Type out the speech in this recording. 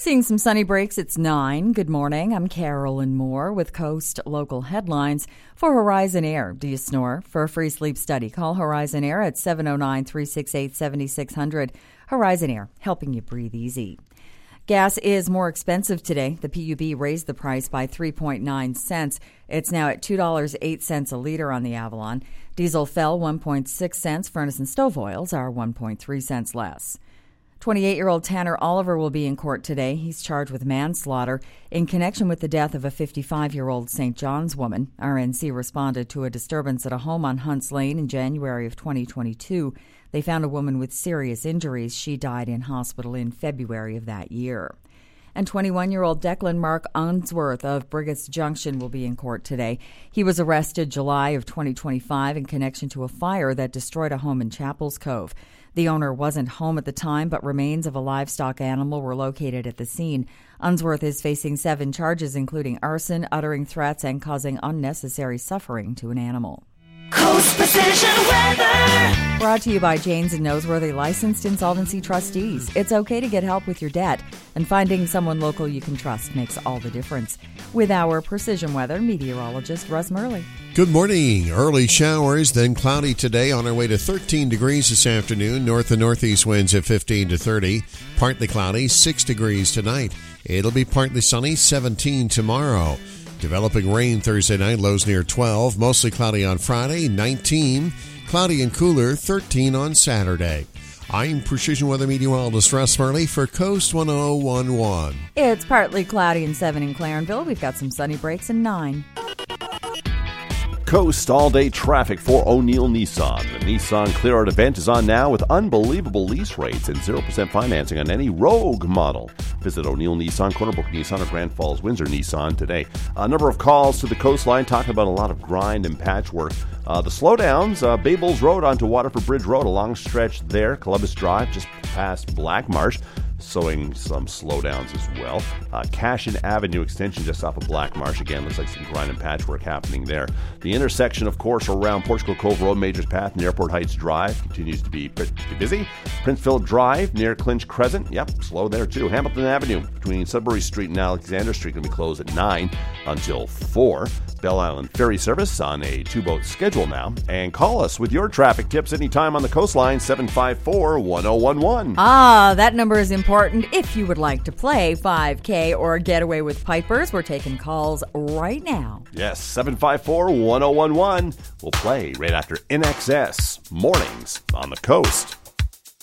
Seeing some sunny breaks, it's 9. Good morning. I'm Carolyn Moore with Coast Local Headlines for Horizon Air. Do you snore? For a free sleep study, call Horizon Air at 709-368-7600. Horizon Air, helping you breathe easy. Gas is more expensive today. The PUB raised the price by 3.9 cents. It's now at $2.08 a liter on the Avalon. Diesel fell 1.6 cents. Furnace and stove oils are 1.3 cents less. 28-year-old Tanner Oliver will be in court today. He's charged with manslaughter in connection with the death of a 55-year-old St. John's woman. RNC responded to a disturbance at a home on Hunts Lane in January of 2022. They found a woman with serious injuries. She died in hospital in February of that year. And 21-year-old Declan Mark Unsworth of Brigat's Junction will be in court today. He was arrested July of 2025 in connection to a fire that destroyed a home in Chapels Cove. The owner wasn't home at the time, but remains of a livestock animal were located at the scene. Unsworth is facing 7 charges, including arson, uttering threats, and causing unnecessary suffering to an animal. Coast Precision Weather. Brought to you by Janes and Noseworthy licensed insolvency trustees. It's okay to get help with your debt, and finding someone local you can trust makes all the difference. With our Precision Weather meteorologist Russ Murley. Good morning. Early showers, then cloudy today on our way to 13 degrees this afternoon. North and northeast winds at 15 to 30. Partly cloudy, 6 degrees tonight. It'll be partly sunny, 17 tomorrow. Developing rain Thursday night, lows near 12. Mostly cloudy on Friday, 19. Cloudy and cooler, 13 on Saturday. I'm Precision Weather Meteorologist Russ Murley for Coast 1011. It's partly cloudy and 7 in Clarenville. We've got some sunny breaks and 9. Coast all-day traffic for O'Neill Nissan. The Nissan Clear Out event is on now with unbelievable lease rates and 0% financing on any Rogue model. Visit O'Neill Nissan, Cornerbrook Nissan, or Grand Falls Windsor Nissan today. A number of calls to the coastline talking about a lot of grind and patchwork. The slowdowns, Bay Bulls Road onto Waterford Bridge Road, a long stretch there. Columbus Drive just past Black Marsh, showing some slowdowns as well. Cashin Avenue extension just off of Black Marsh. Again, looks like some grind and patchwork happening there. The intersection, of course, around Portugal Cove Road, Majors Path, and Airport Heights Drive continues to be pretty busy. Prince Philip Drive near Clinch Crescent, slow there too. Hamilton Avenue between Sudbury Street and Alexander Street going to be closed at 9 until 4. Bell Island Ferry Service on a 2-boat schedule now. And call us with your traffic tips anytime on the coastline, 754-1011. That number is important if you would like to play 5K or Getaway with Pipers. We're taking calls right now. Yes, 754-1011. We'll play right after NXS Mornings on the Coast.